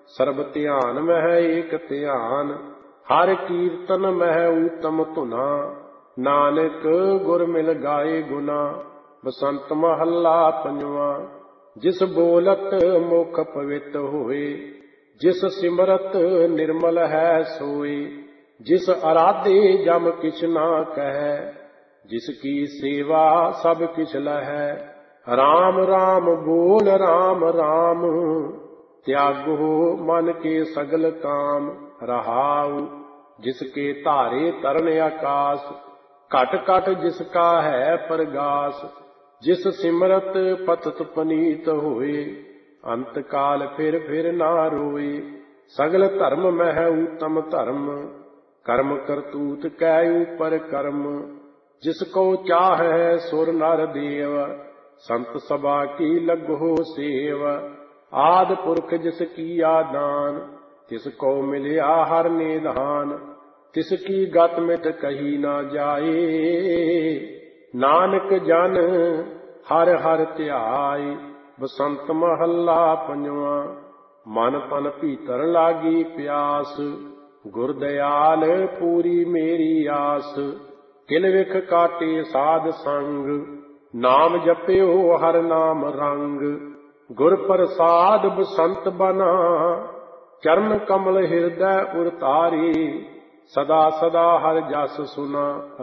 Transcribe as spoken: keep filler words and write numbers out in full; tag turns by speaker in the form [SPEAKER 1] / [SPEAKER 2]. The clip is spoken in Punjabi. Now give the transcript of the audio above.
[SPEAKER 1] ਸਰਬ ਧਿਆਨ ਮਹਿ ਏਕ ਧਿਆਨ। ਹਰ ਕੀਰਤਨ ਮਹਿ ਊਤਮ ਧੁਨਾ। ਨਾਨਕ ਗੁਰ ਮਿਲ ਗਾਏ ਗੁਨਾ। ਬਸੰਤ ਮਹੱਲਾ ਪੰਜਵਾਂ। ਜਿਸ ਬੋਲਤ ਮੁਖ ਪਵਿੱਤ ਹੋਏ। ਜਿਸ ਸਿਮਰਤ ਨਿਰਮਲ ਹੈ ਸੋਏ। ਜਿਸ ਅਰਾਧੇ ਜਮ ਕਿਛ ਨਾ ਕਹਿ। ਜਿਸ ਕੀ ਸੇਵਾ ਸਭ ਕਿਛ ਲਹੈ। ਰਾਮ ਰਾਮ ਬੋਲ ਰਾਮ ਰਾਮ। ਤਿਆਗੋ ਮਨ ਕੇ ਸਗਲ ਕਾਮ। ਰਹਾਉ ਜਿਸ ਕੇ ਧਾਰੇ ਤਰਨ ਆਕਾਸ। ਘਟ ਘਟ ਜਿਸ ਕਾ ਹੈ ਪਰਗਾਸ। ਜਿਸ ਸਿਮਰਤ ਪਤਿਤ ਪਨੀਤ ਹੋਏ। ਅੰਤ ਕਾਲ ਫਿਰ ਫਿਰ ਨਾ ਰੋਏ। ਸਗਲ ਧਰਮ ਮਹਿ ਊਤਮ ਧਰਮ। ਕਰਮ ਕਰਤੂਤ ਕੈ ਉਪਰ ਕਰਮ। ਜਿਸ ਕੋ ਚਾਹੈ ਸੁਰ ਨਰ ਦੇਵ। ਸੰਤ ਸਭਾ ਕੀ ਲੱਗੋ ਸੇਵ। ਆਦਿ ਪੁਰਖ ਜਿਸ ਕੀਆ ਦਾਨ। ਤਿਸ ਕੋ ਮਿਲਿਆ ਹਰ ਨਿਧਾਨ। ਤਿਸ ਕੀ ਗਤ ਮਿਟ ਕਹੀ ਨਾ ਜਾਏ। ਨਾਨਕ ਜਨ ਹਰਿ ਹਰਿ ਧਿਆਏ। ਬਸੰਤ ਮਹੱਲਾ ਪੰਜਵਾਂ। ਮਨ ਤਨ ਭੀਤਰ ਲਾਗੀ ਪਿਆਸ। ਗੁਰ ਦਇਆਲ ਪੂਰੀ ਮੇਰੀ ਆਸ। ਕਿਲ ਵਿਖ ਕਾਟੇ ਸਾਧ ਸੰਗ। ਨਾਮ ਜਪਿਓ ਹਰ ਨਾਮ ਰੰਗ। ਗੁਰ ਪ੍ਰਸਾਦ ਬਸੰਤ ਬਨਾ। ਚਰਨ ਕਮਲ ਹਿਰਦੈ ਉਰਤਾਰੀ। ਸਦਾ ਸਦਾ ਹਰਿ ਜਸ ਸੁਨਾ।